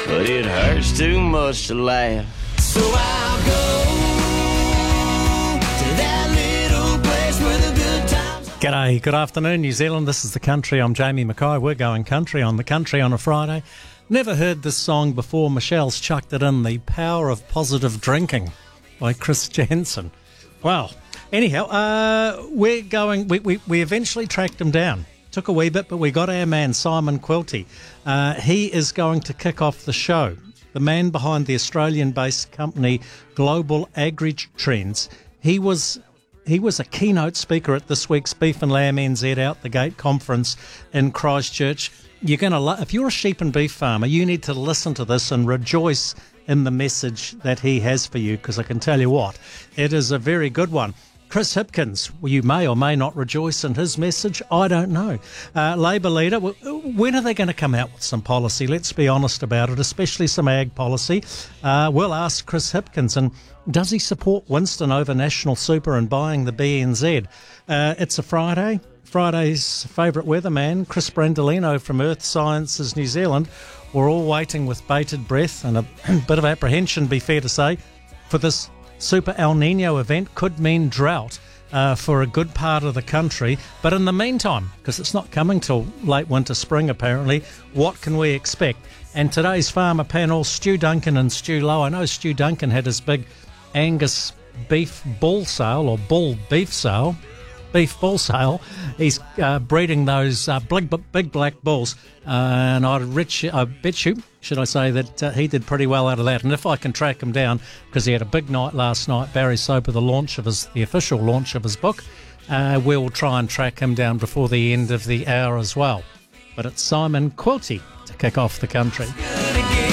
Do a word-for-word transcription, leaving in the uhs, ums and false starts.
but it hurts too much to laugh. So I'll go to that little place where the good times... G'day, good afternoon, New Zealand. This is The Country. I'm Jamie Mackay. We're going country on The Country on a Friday. Never heard this song before. Michelle's chucked it in. The Power of Positive Drinking by Chris Jansen. Wow. Anyhow, uh, we're going... We, we, we eventually tracked him down. Took a wee bit, but we got our man, Simon Quilty. Uh, he is going to kick off the show. The man behind the Australian-based company Global Agri Trends. He was he was a keynote speaker at this week's Beef and Lamb N Z Out the Gate conference in Christchurch. You're going to lo- if you're a sheep and beef farmer, you need to listen to this and rejoice in the message that he has for you, because I can tell you what, it is a very good one. Chris Hipkins, well, you may or may not rejoice in his message. I don't know. Uh, Labour leader, when are they going to come out with some policy? Let's be honest about it, especially some ag policy. Uh, we'll ask Chris Hipkins, and does he support Winston over National Super and buying the B N Z? Uh, it's a Friday. Friday's favourite weatherman, Chris Brandolino from Earth Sciences New Zealand. We're all waiting with bated breath and a bit of apprehension, be fair to say, for this Super El Nino event. Could mean drought uh, for a good part of the country. But in the meantime, because it's not coming till late winter, spring apparently, what can we expect? And today's farmer panel, Stu Duncan and Stu Lowe. I know Stu Duncan had his big Angus beef bull sale, or bull beef sale, beef bull sale. He's uh, breeding those uh, big, big black bulls, uh, and I'd rich, I bet you, should I say, that uh, he did pretty well out of that. And if I can track him down, because he had a big night last night, Barry Soper, the launch of his, the official launch of his book, uh, we'll try and track him down before the end of the hour as well. But it's Simon Quilty to kick off The Country.